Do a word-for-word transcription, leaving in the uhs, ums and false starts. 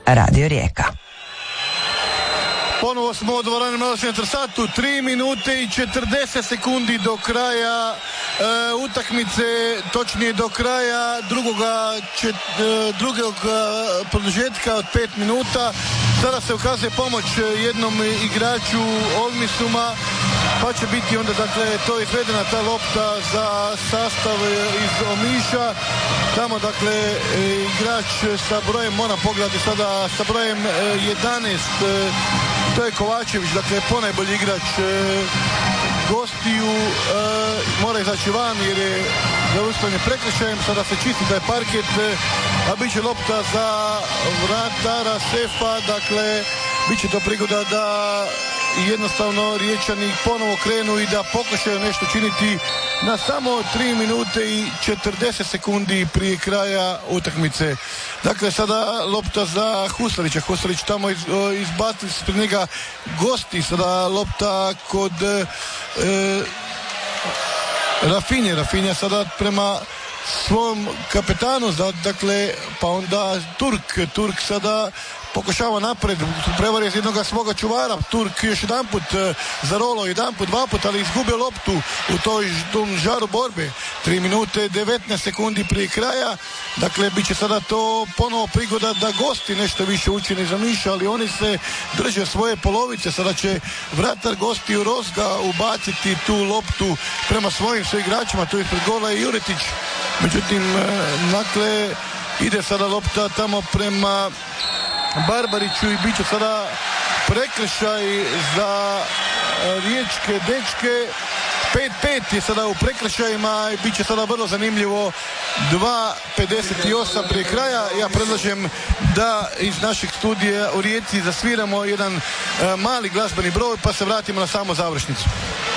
Radio Rijeka. Ponovo smo u dvorani Miloša Intersatu, tri minute i četrdeset sekundi do kraja e, utakmice, točnije do kraja drugoga, čet, e, drugog produžetka od pet minuta. Sada se ukazuje pomoć jednom igraču Olmisuma, pa će biti onda dakle to izvedena ta lopta za sastav iz Omiša. Tamo dakle igrač sa brojem, moram pogledati sada, sa brojem jedanaest, to je Kovačević, dakle ponajbolji igrač gostiju, mora izaći van jer je zaustavljen prekršajem. Sada se čisti taj parket, a bit će lopta za vratara Sefa, dakle bit će to prigoda da jednostavno Riječani ponovo krenu i da pokušaju nešto činiti na samo tri minute i četrdeset sekundi prije kraja utakmice. Dakle, sada lopta za Husarića. Husarić tamo iz, izbacili se pred njega gosti. Sada lopta kod e, Rafinje. Rafinja sada prema svom kapetanu, dakle, pa onda Turk. Turk sada pokušava napred, prevario iz jednog svoga čuvara. Turk još jedan put zarolo, jedan put, dva put, ali izgubio loptu u toj tom žaru borbe. tri minute devetnaest sekundi prije kraja. Dakle, bit će sada to ponovo prigoda da gosti nešto više učini za Miša, ali oni se drže svoje polovice. Sada će vratar gosti u Rozga ubaciti tu loptu prema svojim svojim igračima. Tu ispred gola je Juretić. Međutim, dakle, ide sada lopta tamo prema Barbariću i bit će sada prekršaj za riječke dečke. pet pet je sada u prekršajima i bit će sada vrlo zanimljivo. dva pedeset osam prije kraja. Ja predlažem da iz naših studija u Rijeci zasviramo jedan mali glazbeni broj pa se vratimo na samu završnicu.